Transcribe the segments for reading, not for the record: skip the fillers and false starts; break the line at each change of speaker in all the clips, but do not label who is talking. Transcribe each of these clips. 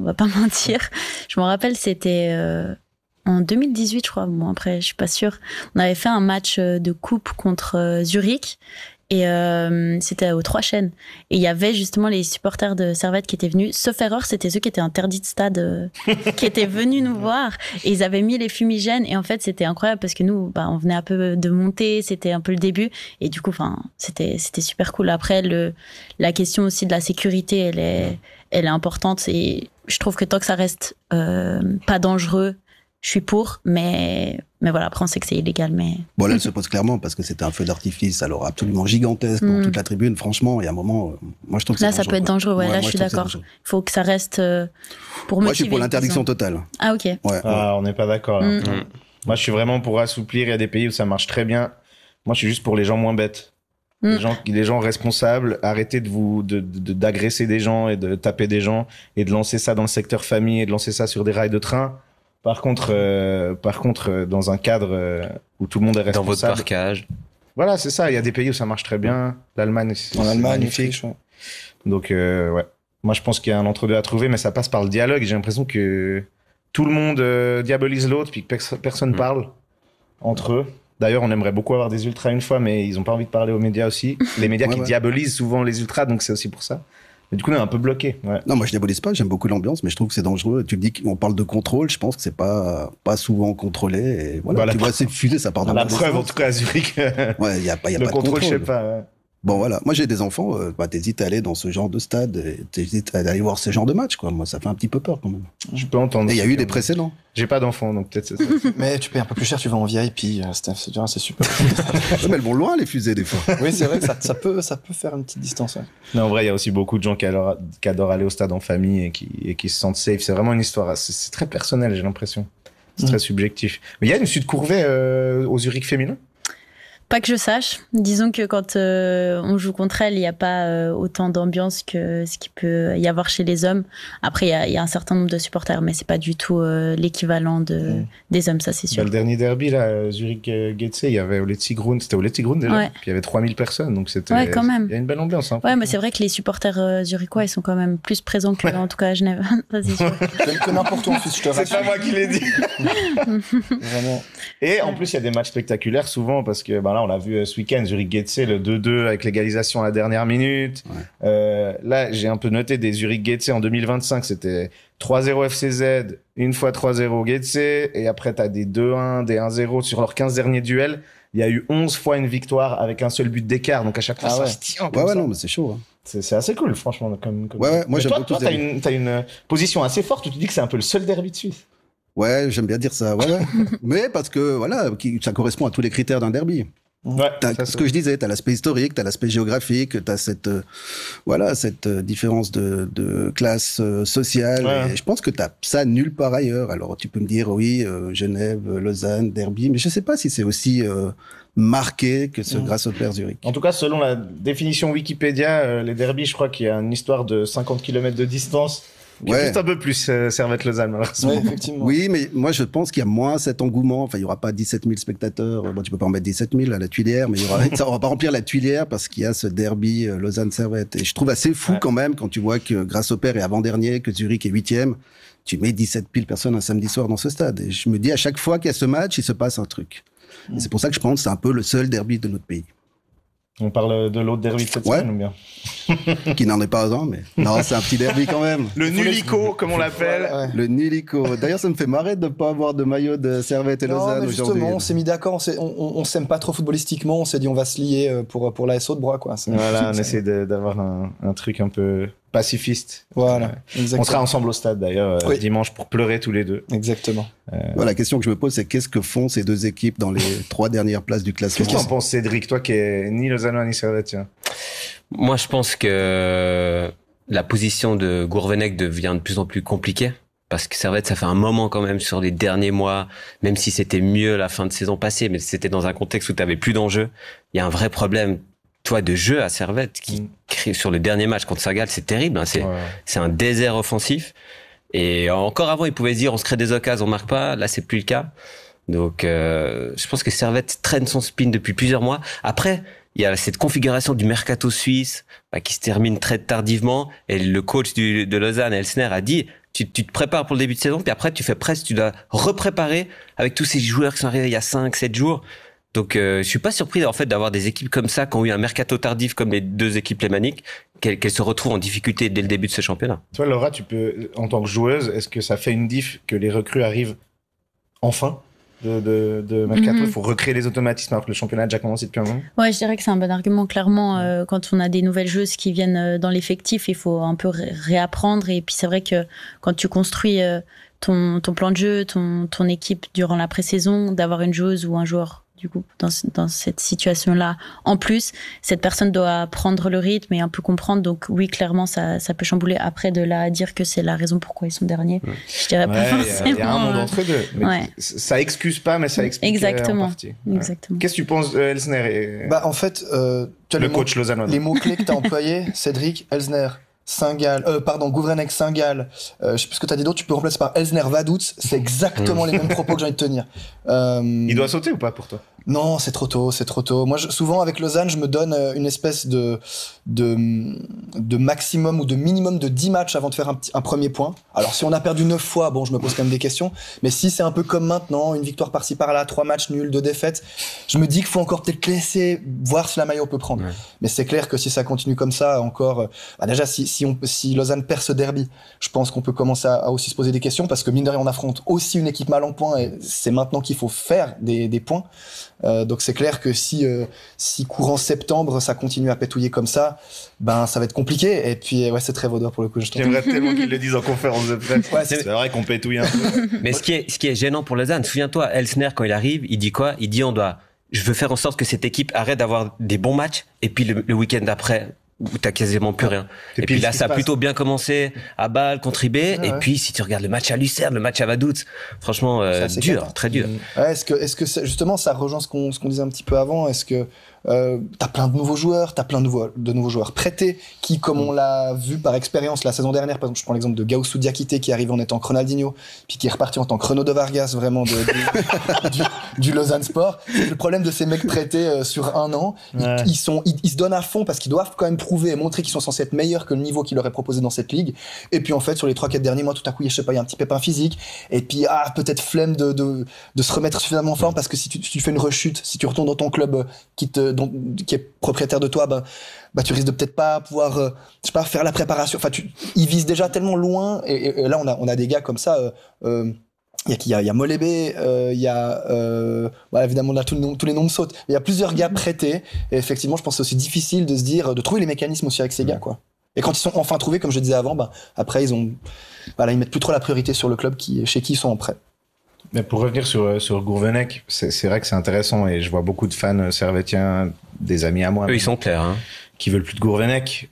va pas mentir. Je me rappelle, c'était en 2018, je crois. Bon, après, je suis pas sûre. On avait fait un match de coupe contre Zurich. Et c'était aux Trois Chênes. Et il y avait justement les supporters de Servette qui étaient venus. Sauf erreur, c'était ceux qui étaient interdits de stade qui étaient venus nous voir. Et ils avaient mis les fumigènes. Et en fait, c'était incroyable parce que nous, on venait un peu de monter. C'était un peu le début. Et du coup, c'était super cool. Après, la question aussi de la sécurité, elle est importante. Et je trouve que tant que ça reste pas dangereux, je suis pour, mais voilà, après on sait que c'est illégal, mais...
Bon, là, elle se pose clairement, parce que c'était un feu d'artifice, alors absolument gigantesque dans toute la tribune. Franchement, il y a un moment, moi je trouve que c'est
là,
dangereux.
ça peut être dangereux, ouais, là je suis d'accord. Il faut que ça reste pour motiver.
Moi, je suis pour l'interdiction totale.
Ah, ok.
Ouais.
Ah, on n'est pas d'accord, là. Moi, je suis vraiment pour assouplir. Il y a des pays où ça marche très bien. Moi, je suis juste pour les gens moins bêtes. Les gens responsables, arrêtez d'agresser des gens et de taper des gens et de lancer ça dans le secteur famille et de lancer ça sur des rails de train. Par contre, dans un cadre où tout le monde est responsable.
Dans votre parcage.
Voilà, c'est ça. Il y a des pays où ça marche très bien. L'Allemagne, c'est magnifique. Ouais. Donc, ouais. Moi, je pense qu'il y a un entre-deux à trouver, mais ça passe par le dialogue. J'ai l'impression que tout le monde diabolise l'autre, puis que personne parle entre eux. D'ailleurs, on aimerait beaucoup avoir des ultras une fois, mais ils n'ont pas envie de parler aux médias aussi. Les médias qui diabolisent souvent les ultras, donc c'est aussi pour ça. Et du coup, on est un peu bloqué. Ouais.
Non, moi je diabolise pas, j'aime beaucoup l'ambiance, mais je trouve que c'est dangereux. Tu me dis qu'on parle de contrôle, je pense que c'est pas souvent contrôlé. Et voilà, tu vois ces fusées, ça part dans
la preuve, en tout cas, à Zurich.
Ouais, il y a pas de
contrôle. Je sais pas. Ouais.
Bon, voilà. Moi, j'ai des enfants, t'hésites à aller dans ce genre de stade, t'hésites à aller voir ce genre de match, quoi. Moi, ça fait un petit peu peur, quand même.
Je peux entendre.
Et il y a eu des précédents.
J'ai pas d'enfants, donc peut-être c'est ça.
Mais tu payes un peu plus cher, tu vas en VIP, c'est super.
Mais elles vont loin, les fusées, des fois.
Oui, c'est vrai que ça peut faire une petite distance, ouais.
Mais en vrai, il y a aussi beaucoup de gens qui adorent aller au stade en famille et qui se sentent safe. C'est vraiment une histoire, c'est très personnel, j'ai l'impression. C'est très subjectif. Mais il y a une Sud Courvet au Zurich féminin?
Pas que je sache. Disons que quand on joue contre elle, il n'y a pas autant d'ambiance que ce qu'il peut y avoir chez les hommes. Après, il y a un certain nombre de supporters, mais c'est pas du tout l'équivalent des hommes, ça c'est sûr.
Le dernier derby, là, Zurich-Getse, il y avait c'était au Letzigrund déjà. Ouais. Puis il y avait 3000 personnes, donc c'était.
Ouais, quand même.
Il y a une belle ambiance. Hein,
ouais, mais c'est vrai que les supporters zurichois, ils sont quand même plus présents que, en tout cas, à Genève. Ça c'est sûr.
Que n'importe où en plus, je te rassure.
C'est pas moi qui l'ai dit. Vraiment. Et en plus, il y a des matchs spectaculaires souvent parce que, là, on l'a vu ce week-end, Zurich-Getse, le 2-2 avec l'égalisation à la dernière minute. Ouais. Là, j'ai un peu noté des Zurich-Getse en 2025, c'était 3-0 FCZ, une fois 3-0 Getse, et après t'as des 2-1, des 1-0 sur leurs 15 derniers duels. Il y a eu 11 fois une victoire avec un seul but d'écart, donc à chaque fois ça se tient.
Ouais, non, mais c'est chaud. Hein.
C'est assez cool, franchement.
Ouais, moi j'aime beaucoup.
Toi, t'as une position assez forte où tu dis que c'est un peu le seul derby de Suisse.
Ouais, j'aime bien dire ça. Ouais. Mais parce que voilà, ça correspond à tous les critères d'un derby.
Ouais,
ce que je disais, t'as l'aspect historique, t'as l'aspect géographique, t'as cette différence de classe sociale. Ouais. Et je pense que t'as ça nulle part ailleurs. Alors tu peux me dire oui, Genève, Lausanne, derby, mais je sais pas si c'est aussi marqué que ce Grasshopper Zurich.
En tout cas, selon la définition Wikipédia, les derbys, je crois qu'il y a une histoire de 50 km de distance. Juste un peu plus Servette-Lausanne, malheureusement.
Ouais, effectivement.
Oui, mais moi, je pense qu'il y a moins cet engouement. Enfin, il y aura pas 17 000 spectateurs. Bon, tu peux pas en mettre 17 000 à la Tuilière, mais ça va pas remplir la Tuilière parce qu'il y a ce derby Lausanne-Servette. Et je trouve assez fou quand même quand tu vois que Grasshopper est avant-dernier, que Zurich est 8e. Tu mets 17 000 personnes un samedi soir dans ce stade. Et je me dis, à chaque fois qu'il y a ce match, il se passe un truc. Et c'est pour ça que je pense que c'est un peu le seul derby de notre pays.
On parle de l'autre derby de cette semaine ou bien?
Qui n'en est pas un, mais non, c'est un petit derby quand même.
Le Nulico, comme on l'appelle.
Ouais. Le Nulico. D'ailleurs, ça me fait marrer de ne pas avoir de maillot de Servette et Lausanne aujourd'hui.
Justement, on s'est mis d'accord, on s'aime pas trop footballistiquement, on s'est dit on va se lier pour la SO de Broye, quoi.
Voilà, on essaie d'avoir un truc un peu pacifiste.
Voilà.
On sera ensemble au stade d'ailleurs dimanche pour pleurer tous les deux.
Exactement.
Voilà, la question que je me pose, c'est qu'est-ce que font ces deux équipes dans les 3 dernières places du classement?
Qu'est-ce que tu en penses, Cédric, toi qui es ni Lausannois ni Servettien?
Moi, je pense que la position de Gourvenec devient de plus en plus compliquée. Parce que Servette, ça fait un moment quand même sur les derniers mois, même si c'était mieux la fin de saison passée, mais c'était dans un contexte où tu avais plus d'enjeux. Il y a un vrai problème, toi, de jeu à Servette qui crée sur le dernier match contre Saint-Gall, c'est terrible. Hein, c'est un désert offensif. Et encore avant, ils pouvaient se dire on se crée des occasions, on marque pas. Là, c'est plus le cas. Donc, je pense que Servette traîne son spin depuis plusieurs mois. Après, il y a cette configuration du mercato suisse qui se termine très tardivement. Et le coach de Lausanne, Elsner, a dit tu te prépares pour le début de saison, puis après, tu dois repréparer avec tous ces joueurs qui sont arrivés il y a 5, 7 jours. Donc, je suis pas surpris, en fait, d'avoir des équipes comme ça, qui ont eu un mercato tardif comme les 2 équipes lémaniques, qu'elles se retrouvent en difficulté dès le début de ce championnat.
Toi, Laura, tu peux, en tant que joueuse, est-ce que ça fait une diff que les recrues arrivent enfin de mercato? Il faut recréer les automatismes alors que le championnat a déjà commencé depuis un moment.
Ouais, je dirais que c'est un bon argument. Clairement, quand on a des nouvelles joueuses qui viennent dans l'effectif, il faut un peu réapprendre. Et puis c'est vrai que quand tu construis ton plan de jeu, ton équipe durant la pré-saison, d'avoir une joueuse ou un joueur du coup dans cette situation-là. En plus, cette personne doit prendre le rythme et un peu comprendre. Donc oui, clairement, ça peut chambouler. Après, de là à dire que c'est la raison pourquoi ils sont derniers, je dirais pas forcément.
Il y a un monde entre deux. Mais ça excuse pas, mais ça explique
exactement.
En partie.
Exactement.
Qu'est-ce que tu penses de Elsner
En fait, tu as
le coach lausannois.
Les mots-clés que tu as employés, Cédric, Elsner, Gourvenec, Saint-Gall, je sais plus ce que tu as dit d'autre, tu peux remplacer par Elsner, Vaduz, c'est exactement les mêmes propos que j'ai envie de tenir.
Il doit sauter ou pas pour toi?
Non, c'est trop tôt. Moi, souvent, avec Lausanne, je me donne une espèce de maximum ou de minimum de 10 matchs avant de faire un premier point. Alors, si on a perdu 9 fois, bon, je me pose quand même des questions. Mais si c'est un peu comme maintenant, une victoire par-ci par-là, 3 matchs nuls, 2 défaites, je me dis qu'il faut encore peut-être laisser voir si la Maillot peut prendre. Ouais. Mais c'est clair que si ça continue comme ça, encore, déjà, si Lausanne perd ce derby, je pense qu'on peut commencer à aussi se poser des questions parce que mine de rien, on affronte aussi une équipe mal en point et c'est maintenant qu'il faut faire des points. Donc c'est clair que si courant septembre ça continue à pétouiller comme ça, ben ça va être compliqué. Et puis ouais, c'est très vaudois pour le coup.
J'aimerais tellement qu'ils le disent en conférence de presse. Ouais, c'est vrai qu'on pétouille un peu.
Mais ce qui est gênant pour Lausanne, souviens-toi, Elsner quand il arrive, il dit quoi? Il dit je veux faire en sorte que cette équipe arrête d'avoir des bons matchs et puis le week-end d'après où t'as quasiment plus rien. Et puis là, ça a plutôt bien commencé à Bâle, contre IB. Et puis, si tu regardes le match à Lucerne, le match à Vaduz, franchement, dur, très dur.
Ouais, est-ce que justement, ça rejoint ce qu'on disait un petit peu avant? Est-ce que t'as plein de nouveaux joueurs, t'as plein de nouveaux joueurs prêtés qui, comme on l'a vu par expérience la saison dernière, par exemple, je prends l'exemple de Gaussou Diakité qui arrive en étant que Ronaldinho, puis qui est reparti en tant que Renaud de Vargas, vraiment du Lausanne Sport. Le problème de ces mecs prêtés sur un an, ils se donnent à fond parce qu'ils doivent quand même prouver et montrer qu'ils sont censés être meilleurs que le niveau qu'ils leur est proposé dans cette ligue. Et puis en fait, sur les 3-4 derniers mois, tout à coup, je sais pas, il y a un petit pépin physique. Et puis peut-être flemme de se remettre suffisamment fort parce que si tu fais une rechute, si tu retournes dans ton club qui est propriétaire de toi, bah tu risques de peut-être pas pouvoir je sais pas, faire la préparation. Enfin, ils visent déjà tellement loin et là on a des gars comme ça. Il y a Molébé, il y a évidemment là tous les noms me sautent. Il y a plusieurs gars prêtés et effectivement, je pense que c'est aussi difficile de se dire, de trouver les mécanismes aussi avec ces gars, quoi. Et quand ils sont enfin trouvés, comme je le disais avant, après ils mettent plus trop la priorité sur le club chez qui ils sont en prêt.
Mais pour revenir sur Gourvenec, c'est vrai que c'est intéressant et je vois beaucoup de fans servétiens, des amis à moi.
Eux, ils sont clairs, hein.
Qui veulent plus de Gourvenec.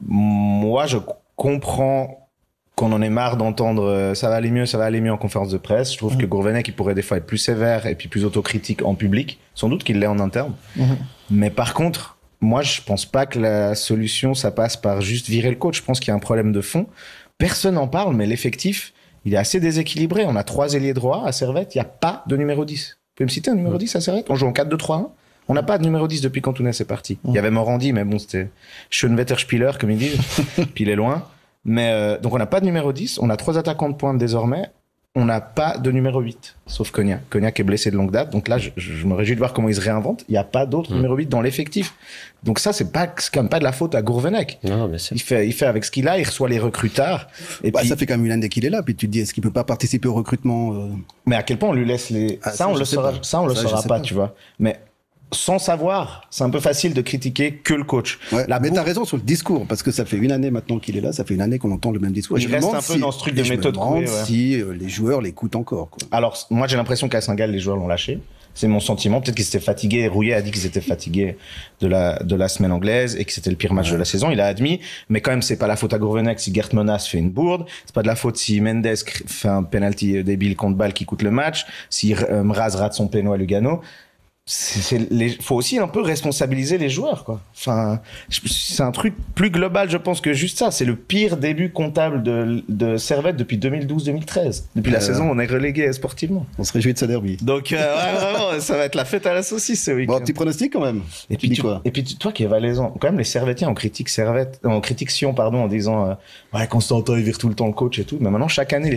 Moi, je comprends qu'on en ait marre d'entendre ça va aller mieux en conférence de presse. Je trouve que Gourvenec, il pourrait des fois être plus sévère et puis plus autocritique en public. Sans doute qu'il l'est en interne. Mais par contre, moi, je pense pas que la solution, ça passe par juste virer le coach. Je pense qu'il y a un problème de fond. Personne n'en parle, mais l'effectif, il est assez déséquilibré. On a 3 ailiers droits à Servette. Il n'y a pas de numéro 10. Vous pouvez me citer un numéro 10 à Servette? On joue en 4-2-3-1. On n'a pas de numéro 10 depuis qu'Antunes est parti. Il y avait Morandi, mais bon, c'était Schönwetter-Spieler, comme ils disent. Puis il est loin. Mais donc on n'a pas de numéro 10. On a 3 attaquants de pointe désormais. On n'a pas de numéro 8, sauf Cognac. Cognac est blessé de longue date. Donc là, je me réjouis de voir comment ils se réinventent. Il n'y a pas d'autre numéro 8 dans l'effectif. Donc ça, c'est quand même pas de la faute à Gourvenec.
Non, bien sûr.
Il fait avec ce qu'il a, il reçoit les recrues tard. Et puis,
ça fait quand même une année qu'il est là. Puis tu te dis, est-ce qu'il peut pas participer au recrutement
Mais à quel point on lui laisse les... ça, on le saura pas, tu vois. Mais sans savoir, c'est un peu facile de critiquer que le coach.
Ouais, mais t'as raison sur le discours, parce que ça fait une année maintenant qu'il est là, ça fait une année qu'on entend le même discours.
Il reste un peu dans ce truc de méthode coupée.
Si les joueurs l'écoutent encore, quoi.
Alors, moi, j'ai l'impression qu'à Saint-Gall, les joueurs l'ont lâché. C'est mon sentiment. Peut-être qu'ils étaient fatigués. Rouillet a dit qu'ils étaient fatigués de la semaine anglaise et que c'était le pire match de la saison. Il a admis. Mais quand même, c'est pas la faute à Gourvenec si Gert Monas fait une bourde. C'est pas de la faute si Mendes fait un penalty débile contre Bâle qui coûte le match. Si Mraz rate son péno à Lugano. faut aussi un peu responsabiliser les joueurs, quoi. Enfin, c'est un truc plus global, je pense, que juste ça. C'est le pire début comptable de Servette depuis 2012-2013. Depuis la saison, on est relégué sportivement.
On se réjouit de ce derby.
Donc, vraiment, ça va être la fête à la saucisse ce week-end.
Bon, petit pronostic quand même.
Et puis, toi qui es valaisan, quand même, les Servettiens, on critique Sion, en disant, ouais, Constantin, il vire tout le temps le coach et tout. Mais maintenant, chaque année,